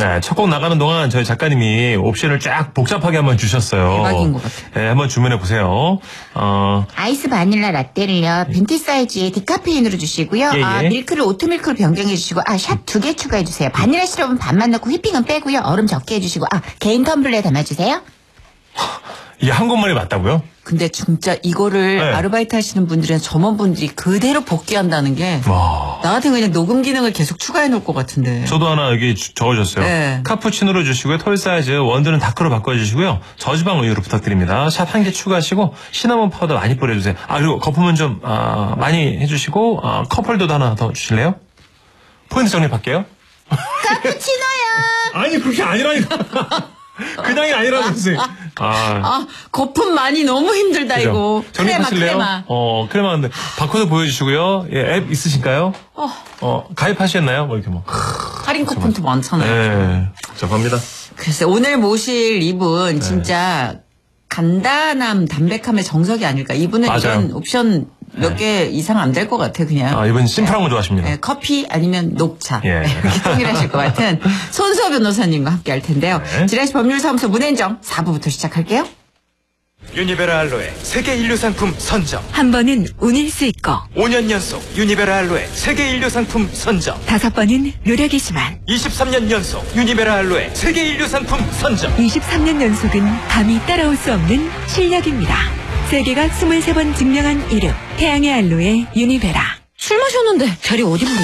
네, 첫 곡 나가는 동안 저희 작가님이 옵션을 쫙 복잡하게 한번 주셨어요. 대박인 것 같아요. 네, 한번 주문해 보세요. 아이스 바닐라 라떼를요. 빈티 사이즈에 디카페인으로 주시고요. 예. 밀크를 오트밀크로 변경해 주시고 샷 2개 추가해 주세요. 바닐라 시럽은 반만 넣고 휘핑은 빼고요. 얼음 적게 해주시고 개인 텀블러에 담아주세요. 이게 한국말이 맞다고요? 근데 진짜 이거를 네. 아르바이트 하시는 분들은 점원분들이 그대로 복귀한다는 게 나 같은 그냥 녹음 기능을 계속 추가해 놓을 것 같은데. 저도 하나 여기 적어줬어요. 네. 카푸치노로 주시고요. 톨 사이즈, 원두는 다크로 바꿔주시고요. 저지방 우유로 부탁드립니다. 샷 1개 추가하시고 시나몬 파우더 많이 뿌려주세요. 그리고 거품은 좀 많이 해주시고 컵홀더도 하나 더 주실래요? 포인트 정립할게요. 카푸치노야. 아니 그게 아니라니까. 그냥이 아니라고 선생님. 거품 많이 너무 힘들다 그죠? 이거. 정립하실래요? 크레마 근데 바코드 보여주시고요. 예, 앱 있으신가요? 가입하셨나요? 뭐 이렇게 뭐. 할인 쿠폰도 많잖아요. 네, 복잡합니다. 글쎄 오늘 모실 이분 진짜 간단함, 담백함의 정석이 아닐까. 이분은 맞아요. 이런 옵션 몇 개 이상 안 될 것 같아 그냥. 이분 심플한 거 좋아하십니다. 네, 커피 아니면 녹차 예. 이렇게 통일하실 것 같은 손수호 변호사님과 함께 할 텐데요. 네. 지라시 법률사무소 문앤정 4부부터 시작할게요. 유니베라 알로에 세계 인류 상품 선정. 한 번은 운일 수 있고 5년 연속 유니베라 알로에 세계 인류 상품 선정. 5번은 노력이지만 23년 연속 유니베라 알로에 세계 인류 상품 선정. 23년 연속은 감히 따라올 수 없는 실력입니다. 세계가 23번 증명한 이름 태양의 알로에 유니베라. 술 마셨는데 별이 어디